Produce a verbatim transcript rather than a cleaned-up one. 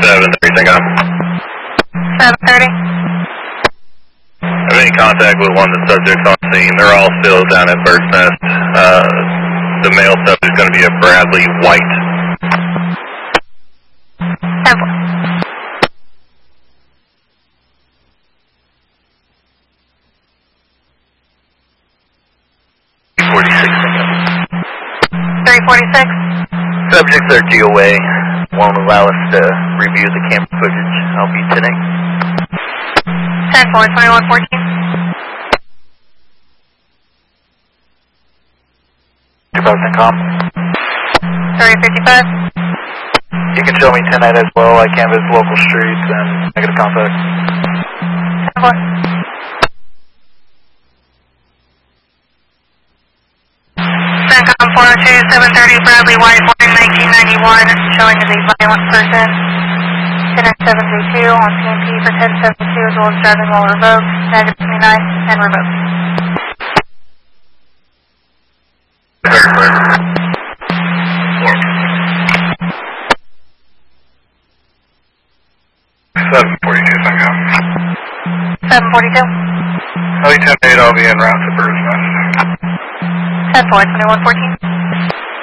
seven thirty, Tango. seven thirty. Have any contact with one of the subjects on scene? They're all still down at Bird's Nest. Uh, the male subject is going to be a Bradley White. ten four. forty-six. three forty-six. Subjects are G O A. Won't allow us to review the camera footage. I'll be ten eight. ten four, twenty-one fourteen. two thousand com. three fifty-five. You can show me ten eight as well. I canvass local streets and negative contact. ten four. CENTCOM four oh two, seven thirty, Bradley White, born in nineteen ninety-one, showing as a violent person. ten seven three two on P M P for ten seventy-two as well as driving while revoked, negative twenty-nine, and revoked. seven forty-two, Tango. seven forty-two. Ellie ten eight, I'll be en route to Bird's Nest. ten four, twenty-one fourteen.